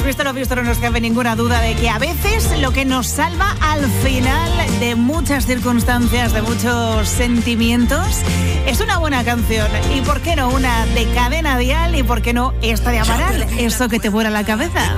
Visto lo visto, no nos cabe ninguna duda de que a veces lo que nos salva al final de muchas circunstancias, de muchos sentimientos, es una buena canción. Y por qué no una de Cadena Dial y por qué no esta de Amaral, eso que te vuela la cabeza.